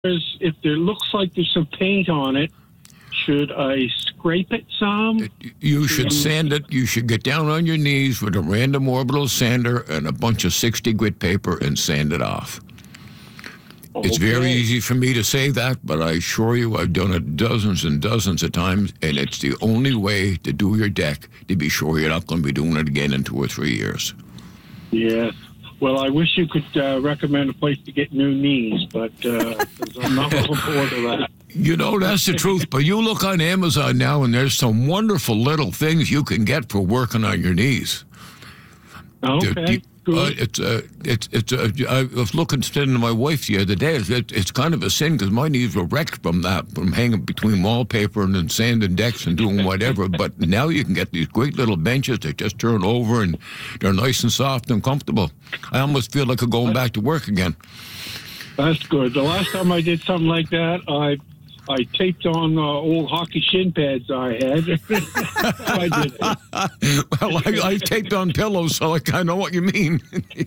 if there looks like there's some paint on it, should I scrape it some? You should sand it. You should get down on your knees with a random orbital sander and a bunch of 60 grit paper and sand it off. Okay. It's very easy for me to say that, but I assure you I've done it dozens and dozens of times, and it's the only way to do your deck to be sure you're not going to be doing it again in 2 or 3 years. Yes. Well, I wish you could recommend a place to get new knees, but I'm not looking forward to that. You know, that's the truth. But you look on Amazon now, and there's some wonderful little things you can get for working on your knees. Okay. I was looking to my wife the other day. It's kind of a sin because my knees were wrecked from hanging between wallpaper and then sanding decks and doing whatever. But now you can get these great little benches that just turn over and they're nice and soft and comfortable. I almost feel like I'm going back to work again. That's good. The last time I did something like that, I taped on old hockey shin pads I had. I did it. Well, I taped on pillows, so I kind of know what you mean.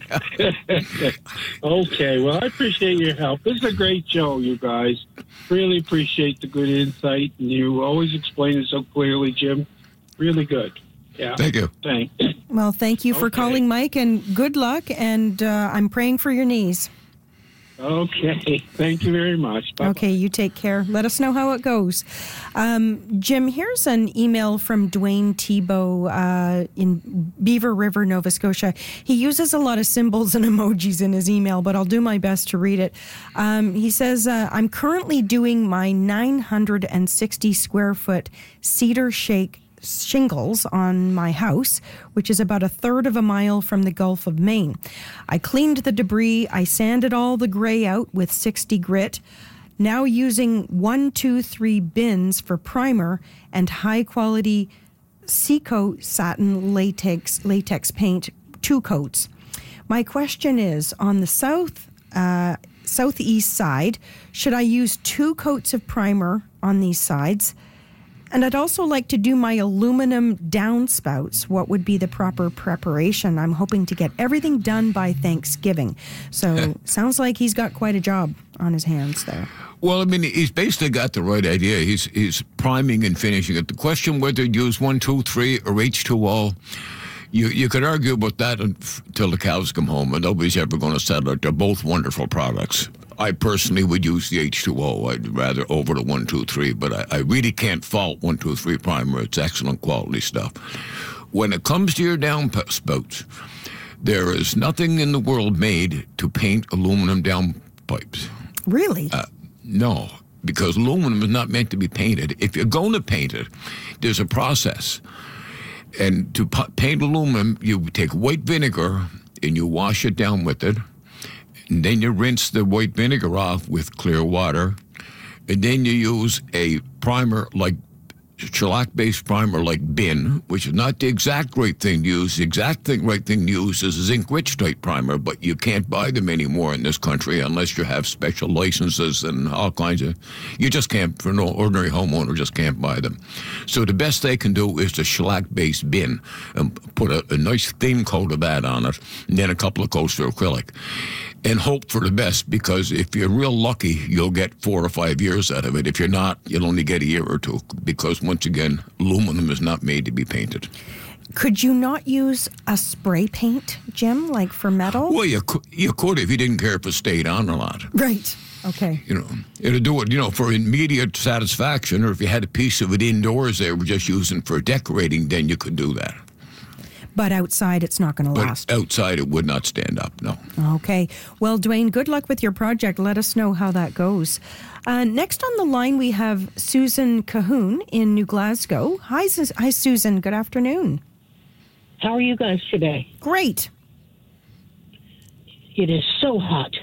Okay, well, I appreciate your help. This is a great show, you guys. Really appreciate the good insight, and you always explain it so clearly, Jim. Really good. Yeah. Thank you. Thanks. Well, thank you for calling, Mike, and good luck, and I'm praying for your knees. Okay. Thank you very much. Bye-bye. Okay, you take care. Let us know how it goes. Jim, here's an email from Dwayne Thibault in Beaver River, Nova Scotia. He uses a lot of symbols and emojis in his email, but I'll do my best to read it. He says, I'm currently doing my 960 square foot cedar shake shingles on my house, which is about a third of a mile from the Gulf of Maine. I cleaned the debris. I sanded all the gray out with 60 grit. Now using 1, 2, 3 bins for primer and high quality Seacoat satin latex paint, 2 coats. My question is, on the southeast side, should I use 2 coats of primer on these sides? And I'd also like to do my aluminum downspouts. What would be the proper preparation? I'm hoping to get everything done by Thanksgiving. So sounds like he's got quite a job on his hands there. Well, I mean, he's basically got the right idea. He's priming and finishing it. The question whether to use 1, 2, 3 or H2O, you could argue about that until the cows come home, and nobody's ever going to settle it. They're both wonderful products. I personally would use the H2O. I'd rather over the 1, 2, 3, but I really can't fault 1, 2, 3 primer. It's excellent quality stuff. When it comes to your downspouts, there is nothing in the world made to paint aluminum downpipes. Really? No, because aluminum is not meant to be painted. If you're going to paint it, there's a process. And to paint aluminum, you take white vinegar and you wash it down with it. And then you rinse the white vinegar off with clear water. And then you use a primer like shellac-based primer like Bin, which is not the exact right thing to use. The exact right thing to use is a zinc-rich type primer, but you can't buy them anymore in this country unless you have special licenses and all kinds of... You just can't, for no ordinary homeowner, just can't buy them. So the best they can do is the shellac-based Bin and put a nice thin coat of that on it, and then a couple of coats of acrylic. And hope for the best, because if you're real lucky, you'll get 4 or 5 years out of it. If you're not, you'll only get a year or 2, because once again, aluminum is not made to be painted. Could you not use a spray paint, Jim, like for metal? Well, you could if you didn't care if it stayed on or not. Right. Okay. You know, it'll do it, for immediate satisfaction, or if you had a piece of it indoors they were just using for decorating, then you could do that. But outside, it's not going to last. Outside, it would not stand up, no. Okay. Well, Dwayne, good luck with your project. Let us know how that goes. Next on the line, we have Susan Cahoon in New Glasgow. Hi, Susan. Good afternoon. How are you guys today? Great. It is so hot.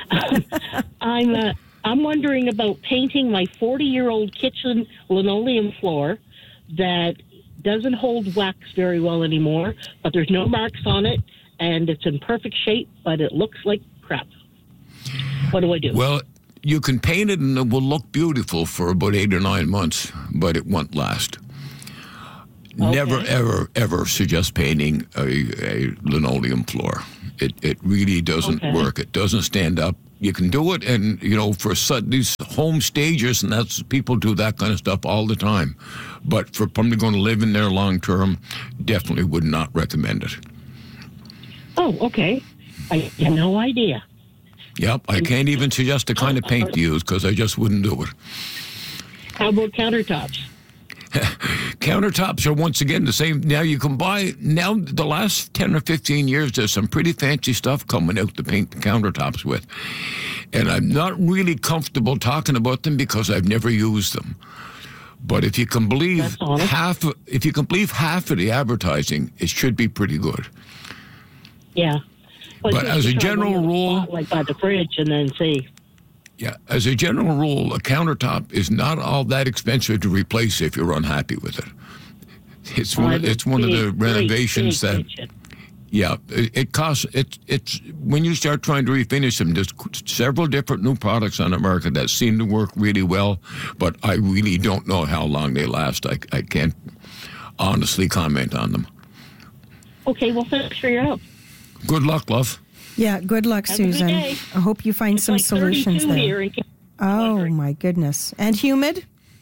I'm wondering about painting my 40-year-old kitchen linoleum floor that doesn't hold wax very well anymore, but there's no marks on it, and it's in perfect shape, but it looks like crap. What do I do? Well, you can paint it and it will look beautiful for about 8 or 9 months, but it won't last. Okay. Never, ever, ever suggest painting a linoleum floor. It really doesn't work. It doesn't stand up. you can do it, and for these home stages, and that's people do that kind of stuff all the time. But for somebody going to live in there long term, definitely would not recommend it. Oh, okay. I had no idea. Yep, I can't even suggest the kind of paint to use because I just wouldn't do it. How about countertops? Countertops are once again the same. Now you can buy, the last 10 or 15 years, there's some pretty fancy stuff coming out to paint the countertops with. And I'm not really comfortable talking about them because I've never used them. But if you can believe half of the advertising, it should be pretty good. Yeah. But as a general rule, like by the fridge and then see. Yeah, as a general rule, a countertop is not all that expensive to replace if you're unhappy with it. It's one of the renovations that. Kitchen. Yeah, it costs. It's when you start trying to refinish them. There's several different new products on the market that seem to work really well, but I really don't know how long they last. I can't honestly comment on them. Okay, well, thanks for your help. Good luck, love. Yeah, good luck, Have Susan. a good day. I hope you find some like solutions there. Here Oh, my goodness. And humid?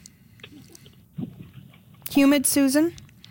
Humid, Susan?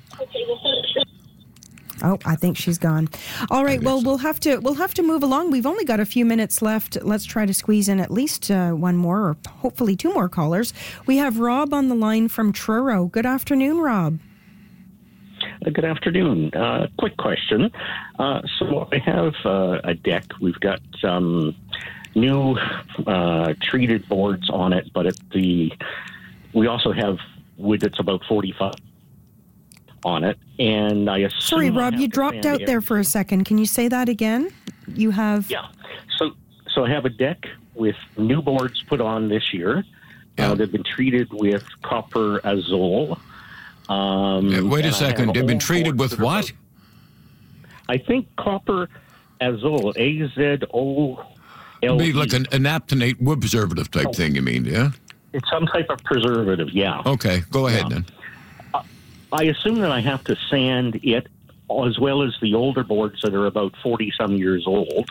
Oh, I think she's gone. All right. Well, we'll have to move along. We've only got a few minutes left. Let's try to squeeze in at least one more, or hopefully two more callers. We have Rob on the line from Truro. Good afternoon, Rob. Good afternoon. Quick question. So I have a deck. We've got some new treated boards on it, but we also have wood that's about 45 on it. And I assume... Sorry, Rob, you dropped out there for a second. Can you say that again? You have... Yeah. So I have a deck with new boards put on this year. They've been treated with copper azole. Wait a second. They've been treated with what? I think copper azole, AZOLE. Be like an aptonate wood preservative type thing, you mean, yeah? It's some type of preservative, yeah. Okay, go ahead then. I assume that I have to sand it as well as the older boards that are about 40-some years old.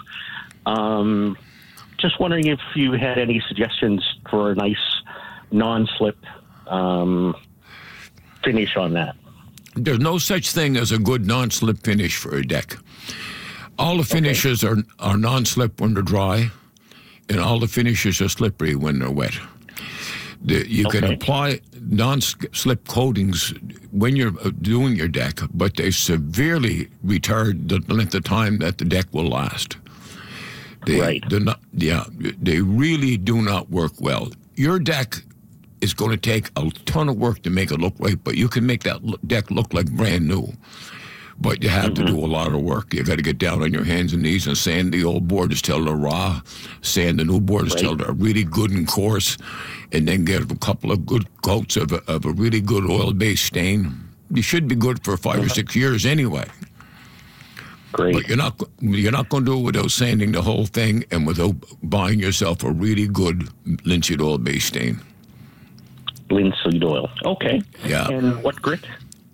Just wondering if you had any suggestions for a nice non-slip finish on that. There's no such thing as a good non-slip finish for a deck. All the finishes are non-slip when they're dry, and all the finishes are slippery when they're wet. You can apply non-slip coatings when you're doing your deck, but they severely retard the length of time that the deck will last. They really do not work well. Your deck is going to take a ton of work to make it look right, but you can make that deck look like brand new. But you have to do a lot of work. You got to get down on your hands and knees and sand the old boards till they're raw, sand the new boards till they're really good and coarse, and then get a couple of good coats of a really good oil-based stain. You should be good for 5 or 6 years anyway. Great. But you're not going to do it without sanding the whole thing and without buying yourself a really good linseed oil-based stain. Linseed oil. Okay. Yeah. And what grit?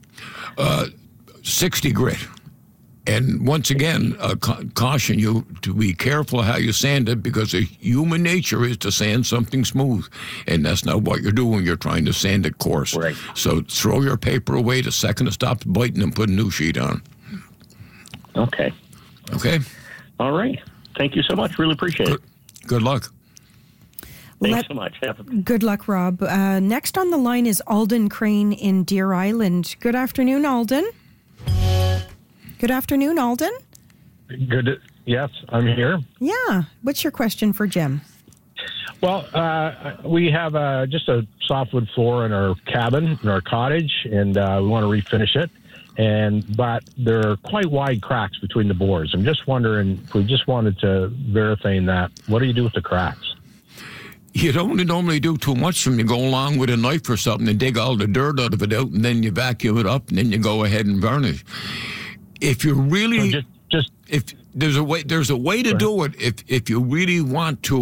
60 grit. And once again, caution you to be careful how you sand it, because the human nature is to sand something smooth. And that's not what you're doing. You're trying to sand it coarse. Right. So throw your paper away the second it stops biting and put a new sheet on. Okay. Okay? All right. Thank you so much. Really appreciate it. Good luck. Thanks so much. Good luck, Rob. Next on the line is Alden Crane in Deer Island. Good afternoon, Alden. Good afternoon, Alden. Good. Yes, I'm here. Yeah. What's your question for Jim? Well, we have just a softwood floor in our cabin, in our cottage, and we want to refinish it. But there are quite wide cracks between the boards. I'm just wondering if we just wanted to verify that. What do you do with the cracks? You don't normally do too much from you go along with a knife or something and dig all the dirt out of it out, and then you vacuum it up, and then you go ahead and varnish. If you really, so just if there's a way to do it, if you really want to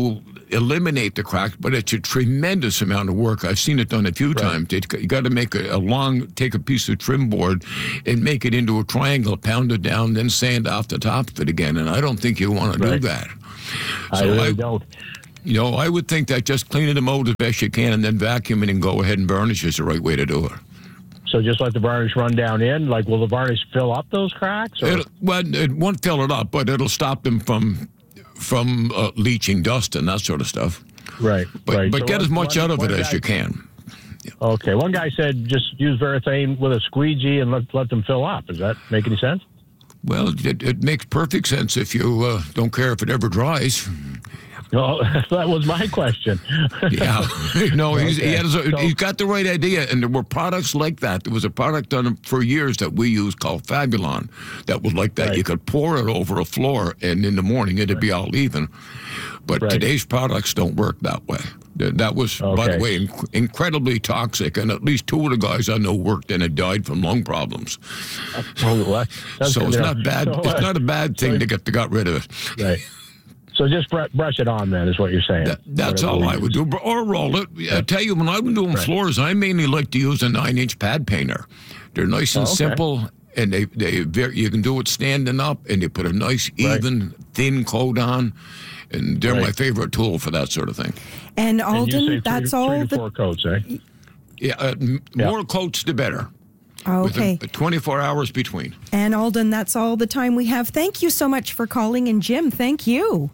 eliminate the cracks, but it's a tremendous amount of work. I've seen it done a few times. You got to make take a piece of trim board and make it into a triangle, pound it down, then sand off the top of it again. And I don't think you want to do that. I really don't. I would think that just cleaning the mold as best you can and then vacuum it and go ahead and varnish is the right way to do it. So just let the varnish run down in? Like, will the varnish fill up those cracks? Or? It won't fill it up, but it'll stop them from leaching dust and that sort of stuff. Right, But so get as much out of it as you can. Okay. One guy said just use Varathane with a squeegee and let them fill up. Does that make any sense? Well, it makes perfect sense if you don't care if it ever dries. Well, that was my question. Yeah. Okay. He's got the right idea, and there were products like that. There was a product done for years that we used called Fabulon that was like that. Right. You could pour it over a floor, and in the morning it'd be all even. But today's products don't work that way. That was, by the way, incredibly toxic, and at least 2 of the guys I know worked in it died from lung problems. So it's not bad. It's not a bad thing to got rid of it. Right. So just brush it on, then, is what you're saying. That's all I would do. Or roll it. I tell you, when I'm doing floors, I mainly like to use a 9-inch pad painter. They're nice and simple, and you can do it standing up, and you put a nice, even, thin coat on, and they're my favorite tool for that sort of thing. And Alden, that's all. 3 to 4 coats, eh? Yeah, more coats, the better. Okay. With 24 hours between. And Alden, that's all the time we have. Thank you so much for calling, and Jim, thank you.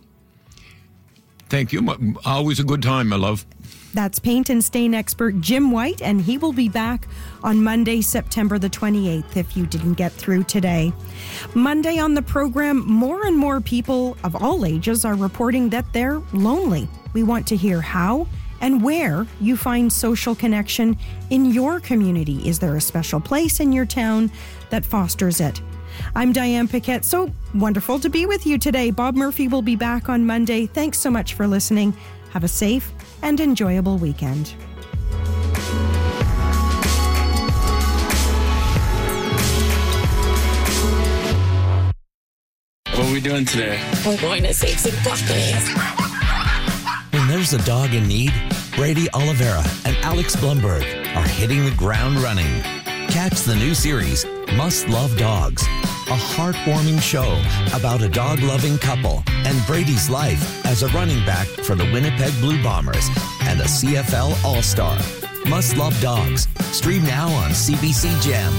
Thank you. Always a good time, my love. That's paint and stain expert Jim White, and he will be back on Monday, September the 28th, if you didn't get through today. Monday on the program, more and more people of all ages are reporting that they're lonely. We want to hear how and where you find social connection in your community. Is there a special place in your town that fosters it? I'm Diane Paquette. So wonderful to be with you today. Bob Murphy will be back on Monday. Thanks so much for listening. Have a safe and enjoyable weekend. What are we doing today? We're going to save some puppies. When there's a dog in need, Brady Oliveira and Alex Blumberg are hitting the ground running. Catch the new series, Must Love Dogs, a heartwarming show about a dog-loving couple and Brady's life as a running back for the Winnipeg Blue Bombers and a CFL All-Star. Must Love Dogs. Stream now on CBC Gem.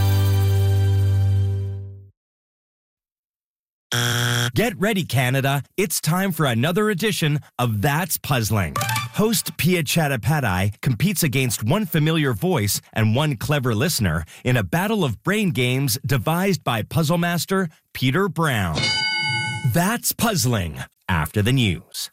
Get ready, Canada. It's time for another edition of That's Puzzling. Host Pia Chattopadhyay competes against one familiar voice and one clever listener in a battle of brain games devised by puzzle master Peter Brown. That's Puzzling, after the news.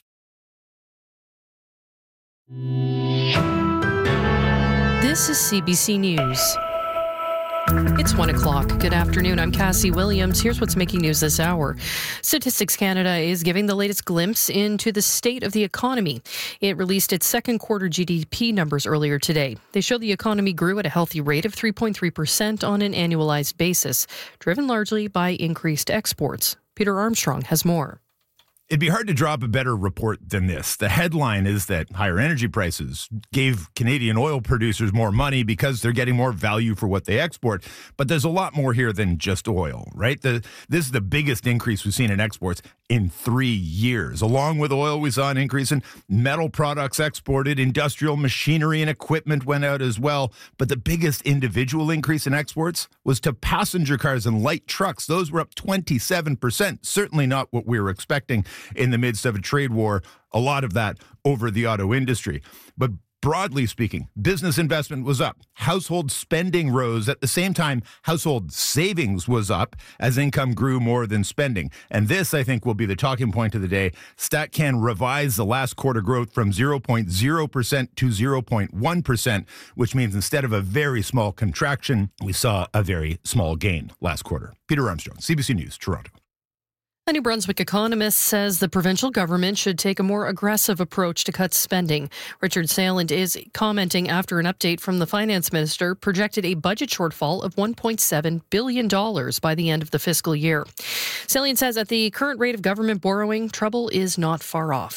This is CBC News. It's 1 o'clock. Good afternoon. I'm Cassie Williams. Here's what's making news this hour. Statistics Canada is giving the latest glimpse into the state of the economy. It released its second quarter GDP numbers earlier today. They show the economy grew at a healthy rate of 3.3% on an annualized basis, driven largely by increased exports. Peter Armstrong has more. It'd be hard to draw up a better report than this. The headline is that higher energy prices gave Canadian oil producers more money because they're getting more value for what they export. But there's a lot more here than just oil, right? This is the biggest increase we've seen in exports in 3 years. Along with oil, we saw an increase in metal products exported. Industrial machinery and equipment went out as well. But the biggest individual increase in exports was to passenger cars and light trucks. Those were up 27%. Certainly not what we were expecting in the midst of a trade war, a lot of that over the auto industry. But broadly speaking, business investment was up. Household spending rose. At the same time, household savings was up as income grew more than spending. And this, I think, will be the talking point of the day. StatCan revised the last quarter growth from 0.0% to 0.1%, which means instead of a very small contraction, we saw a very small gain last quarter. Peter Armstrong, CBC News, Toronto. A New Brunswick economist says the provincial government should take a more aggressive approach to cut spending. Richard Saland is commenting after an update from the finance minister projected a budget shortfall of $1.7 billion by the end of the fiscal year. Saland says at the current rate of government borrowing, trouble is not far off.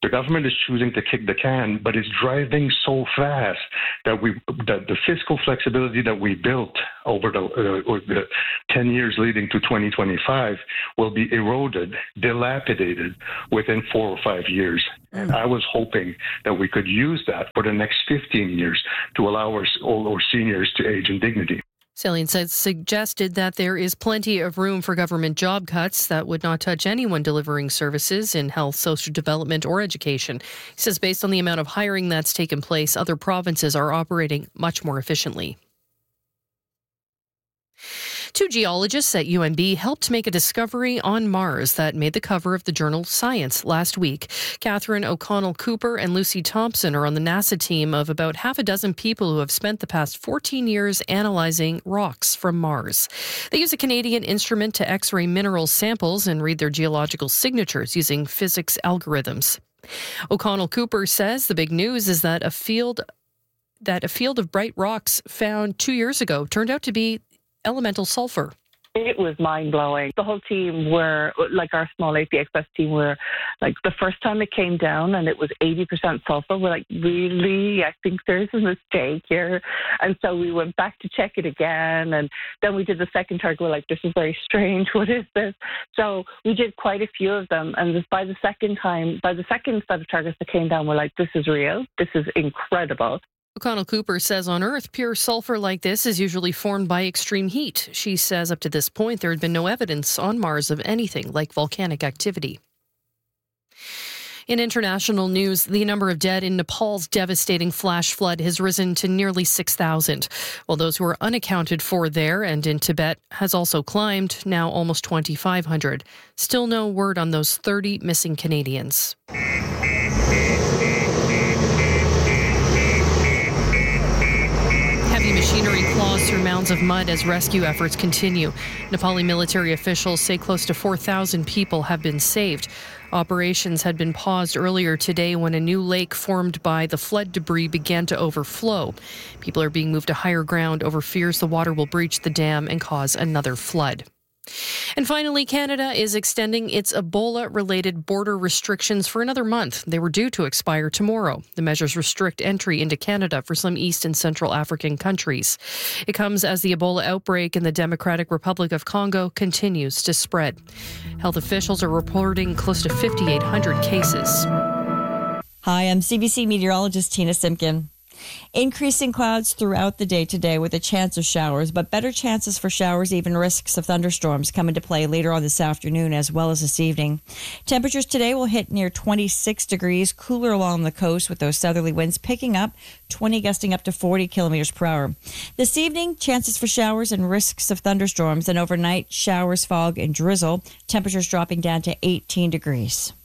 The government is choosing to kick the can, but it's driving so fast that the fiscal flexibility that we built over the 10 years leading to 2025 will be eroded, dilapidated within 4 or 5 years. And I was hoping that we could use that for the next 15 years to allow our seniors to age in dignity. Salient says suggested that there is plenty of room for government job cuts that would not touch anyone delivering services in health, social development, or education. He says based on the amount of hiring that's taken place, other provinces are operating much more efficiently. 2 geologists at UNB helped make a discovery on Mars that made the cover of the journal Science last week. Catherine O'Connell Cooper and Lucy Thompson are on the NASA team of about half a dozen people who have spent the past 14 years analyzing rocks from Mars. They use a Canadian instrument to X-ray mineral samples and read their geological signatures using physics algorithms. O'Connell Cooper says the big news is that a field of bright rocks found 2 years ago turned out to be elemental sulfur. It was mind-blowing. The whole team were, like our small APXS team, were like the first time it came down and it was 80% sulfur. We're like, really? I think there's a mistake here. And so we went back to check it again. And then we did the second target. We're like, this is very strange. What is this? So we did quite a few of them. And by the second set of targets that came down, we're like, this is real. This is incredible. O'Connell Cooper says on Earth, pure sulfur like this is usually formed by extreme heat. She says up to this point, there had been no evidence on Mars of anything like volcanic activity. In international news, the number of dead in Nepal's devastating flash flood has risen to nearly 6,000, while those who are unaccounted for there and in Tibet has also climbed, now almost 2,500. Still no word on those 30 missing Canadians. Machinery claws through mounds of mud as rescue efforts continue. Nepali military officials say close to 4,000 people have been saved. Operations had been paused earlier today when a new lake formed by the flood debris began to overflow. People are being moved to higher ground over fears the water will breach the dam and cause another flood. And finally, Canada is extending its Ebola-related border restrictions for another month. They were due to expire tomorrow. The measures restrict entry into Canada for some East and Central African countries. It comes as the Ebola outbreak in the Democratic Republic of Congo continues to spread. Health officials are reporting close to 5,800 cases. Hi, I'm CBC meteorologist Tina Simpkin. Increasing clouds throughout the day today with a chance of showers, but better chances for showers, even risks of thunderstorms come into play later on this afternoon as well as this evening. Temperatures today will hit near 26 degrees, cooler along the coast with those southerly winds picking up, 20 gusting up to 40 kilometers per hour. This evening, chances for showers and risks of thunderstorms, and overnight showers, fog, and drizzle. Temperatures dropping down to 18 degrees.